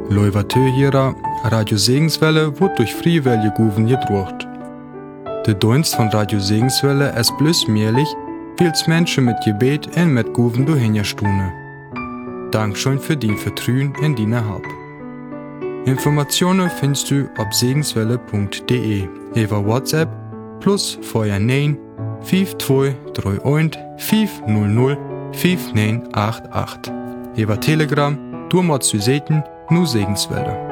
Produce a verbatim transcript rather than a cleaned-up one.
Leuvatö hierer, Radio Segenswelle wird durch Freiwillige Guven gedruckt. Der Dienst von Radio Segenswelle ist bloß möglich, weil es Menschen mit Gebet und mit Guven durchhinstune. Dankeschön für dein Vertrauen in deine Hilfe. Informationen findest du auf segenswelle punkt de über WhatsApp plus vier neun fünf zwei drei eins fünf null null fünf neun acht acht. Über Telegram, du musst du sehen, nur Segenswelle.